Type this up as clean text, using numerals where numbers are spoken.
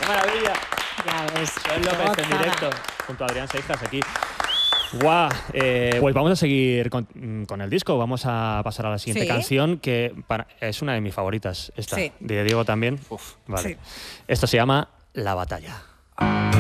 ¡Qué maravilla! Ya ves. Joel López en directo, junto a Adrián Seijas aquí. ¡Guau! Pues vamos a seguir con el disco. Vamos a pasar a la siguiente canción, que es una de mis favoritas. Esta, de Diego también. Uf, vale. Esto se llama La Batalla.